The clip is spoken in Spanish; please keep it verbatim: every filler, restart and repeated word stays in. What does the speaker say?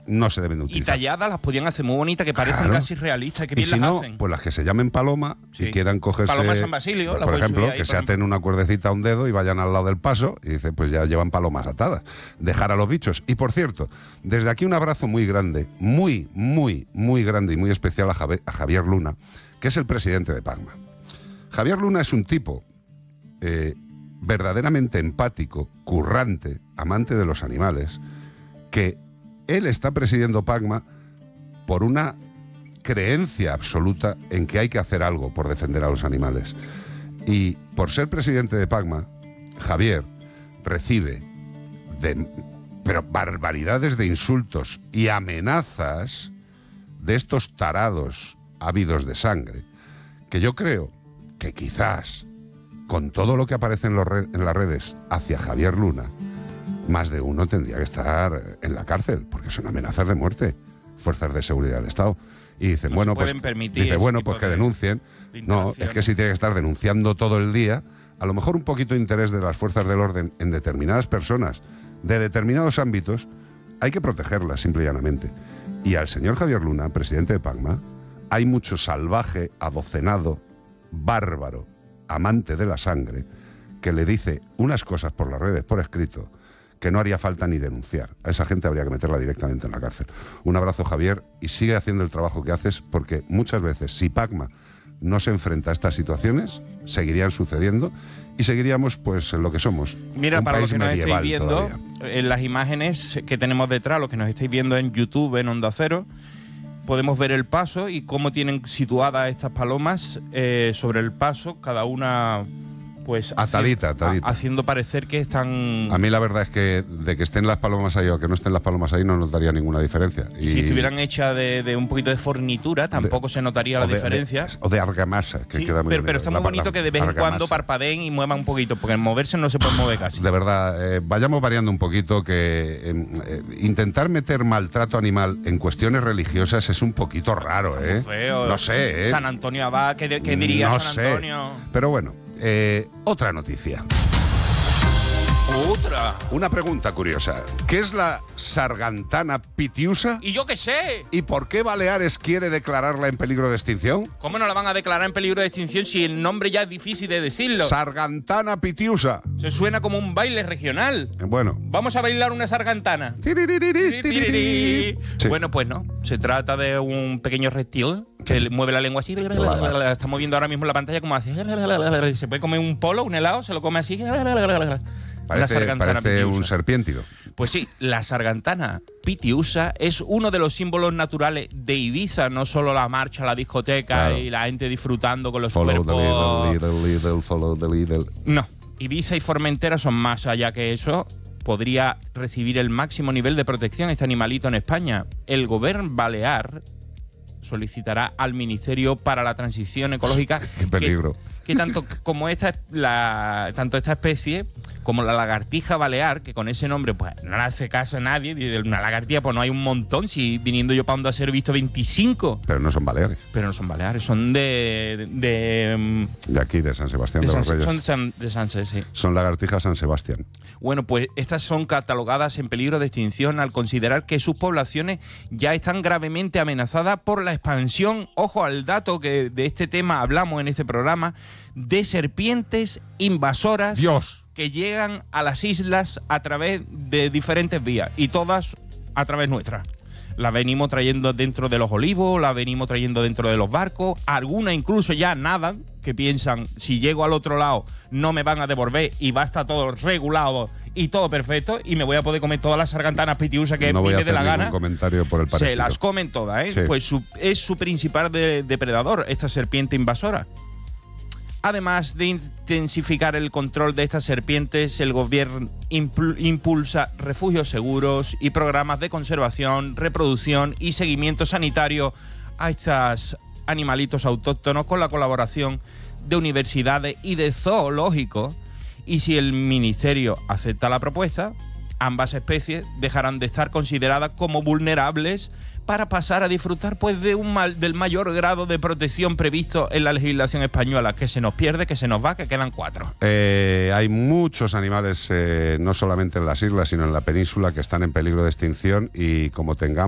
no se deben de Y utilizar. talladas las podían hacer muy bonitas, que parecen Claro. casi realistas, que Y bien si las no, hacen. pues las que se llamen paloma Sí. y quieran cogerse... Paloma San Basilio, la por puedes ejemplo, subir ahí, que por se aten una cuerdecita a un dedo y vayan al lado del paso y dicen, pues ya llevan palomas atadas. Dejar a los bichos. Y por cierto, desde aquí un abrazo muy grande, muy, muy, muy grande y muy especial a Javier, a Javier Luna, que es el presidente de Pagma. Javier Luna es un tipo eh, verdaderamente empático, currante, amante de los animales, que él está presidiendo Pagma por una creencia absoluta en que hay que hacer algo por defender a los animales. Y por ser presidente de Pagma, Javier recibe de, pero barbaridades de insultos y amenazas de estos tarados ávidos de sangre, que yo creo que quizás, con todo lo que aparece en, los red, en las redes hacia Javier Luna, más de uno tendría que estar en la cárcel, porque son amenazas de muerte, fuerzas de seguridad del Estado. Y dicen, No bueno, se pues, pueden permitir dice, ese bueno, tipo pues que de- denuncien. de No, es que interacciones. si tiene que estar denunciando todo el día, a lo mejor un poquito de interés de las fuerzas del orden en determinadas personas, de determinados ámbitos, hay que protegerlas, simple y llanamente. Y al señor Javier Luna, presidente de Pagma, hay mucho salvaje, adocenado, bárbaro, amante de la sangre, que le dice unas cosas por las redes, por escrito, que no haría falta ni denunciar. A esa gente habría que meterla directamente en la cárcel. Un abrazo, Javier, y sigue haciendo el trabajo que haces, porque muchas veces, si Pagma no se enfrenta a estas situaciones, seguirían sucediendo y seguiríamos pues en lo que somos. Mira, un para los país que nos estáis medieval viendo, todavía. en las imágenes que tenemos detrás, los que nos estáis viendo en YouTube, en Onda Cero, podemos ver el paso y cómo tienen situadas estas palomas eh, sobre el paso, cada una pues Atadita, haci- atadita. ha- haciendo parecer que están... A mí la verdad es que de que estén las palomas ahí o que no estén las palomas ahí no notaría ninguna diferencia. Y si estuvieran hechas de, de un poquito de fornitura, tampoco de- se notaría o la de- diferencia. de- o de argamasa, que Sí, queda muy pero, bonito. pero está La muy pa- bonito la que de vez en argamasa. cuando parpadeen y muevan un poquito, porque en moverse no se puede mover casi. De verdad, eh, vayamos variando un poquito, que eh, eh, intentar meter maltrato animal en cuestiones religiosas es un poquito raro, ¿eh? Feo. No sé, ¿eh? San Antonio Abad, ¿qué, qué diría no San sé. Antonio? Pero bueno, eh, otra noticia. Otra. Una pregunta curiosa. ¿Qué es la sargantana pitiusa? ¿Y yo qué sé? ¿Y por qué Baleares quiere declararla en peligro de extinción? ¿Cómo no la van a declarar en peligro de extinción si el nombre ya es difícil de decirlo? Sargantana pitiusa. Se suena como un baile regional. Eh, Bueno. Vamos a bailar una sargantana. Tiririri, tiririri. Sí. Bueno, pues no. Se trata de un pequeño reptil que le mueve la lengua así. Está moviendo ahora mismo la pantalla como así. Se puede comer un polo, un helado, se lo come así. La Parece, sargantana parece un pitiusa. serpiéntido. Pues sí, la sargantana pitiusa es uno de los símbolos naturales de Ibiza, no solo la marcha, la discoteca Claro. y la gente disfrutando con los Follow the cuerpos. leader, leader, leader, follow the leader. No, Ibiza y Formentera son más allá que eso. Podría recibir el máximo nivel de protección este animalito en España. El gobierno balear solicitará al Ministerio para la Transición Ecológica Qué peligro. que, que tanto como esta la, tanto esta especie como la lagartija balear, que con ese nombre pues no le hace caso a nadie, dice, una lagartija pues no hay un montón, si viniendo yo para Onda Cero he visto veinticinco, Pero no son Baleares. pero no son baleares, son de de, De aquí, de San Sebastián de, de, San, los Reyes. son Son, de San, de Sanse, sí. lagartijas San Sebastián. Bueno, pues estas son catalogadas en peligro de extinción al considerar que sus poblaciones ya están gravemente amenazadas por la expansión, ojo al dato que de este tema hablamos en este programa, de serpientes invasoras Dios. que llegan a las islas a través de diferentes vías y todas a través nuestra. La venimos trayendo dentro de los olivos, la venimos trayendo dentro de los barcos, algunas incluso ya nadan, que piensan, si llego al otro lado no me van a devolver y va a estar todo regulado y todo perfecto y me voy a poder comer todas las sargantanas pitiusas que No voy a me hacer dé la ningún gana. comentario por el parecido. Se las comen todas, ¿eh? Sí. Pues su- es su principal de- depredador, esta serpiente invasora. Además de intensificar el control de estas serpientes, el gobierno impul- impulsa refugios seguros y programas de conservación, reproducción y seguimiento sanitario a estos animalitos autóctonos con la colaboración de universidades y de zoológicos. Y si el ministerio acepta la propuesta, ambas especies dejarán de estar consideradas como vulnerables para pasar a disfrutar pues de un mal, del mayor grado de protección previsto en la legislación española, que se nos pierde, que se nos va, que quedan cuatro. Eh, hay muchos animales, eh, no solamente en las islas, sino en la península, que están en peligro de extinción y como tengamos